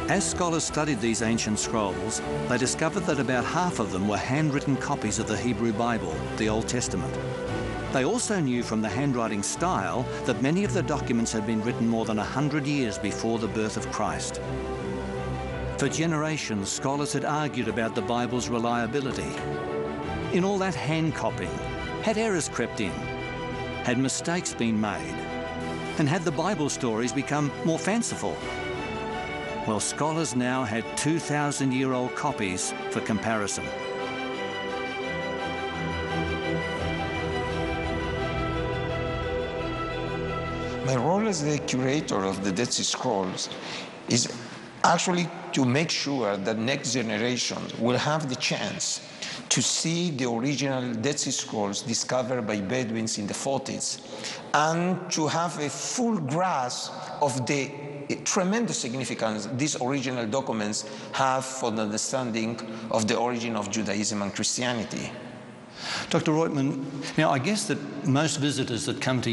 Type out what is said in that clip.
As scholars studied these ancient scrolls, they discovered that about half of them were handwritten copies of the Hebrew Bible, the Old Testament. They also knew from the handwriting style that many of the documents had been written more than 100 years before the birth of Christ. For generations, scholars had argued about the Bible's reliability. In all that hand copying, had errors crept in? Had mistakes been made? And had the Bible stories become more fanciful? Well, scholars now had 2,000-year-old copies for comparison. My role as the curator of the Dead Sea Scrolls is actually to make sure that next generations will have the chance to see the original Dead Sea Scrolls discovered by Bedouins in the 40s and to have a full grasp of the tremendous significance these original documents have for the understanding of the origin of Judaism and Christianity. Dr. Roitman, now I guess that most visitors that come to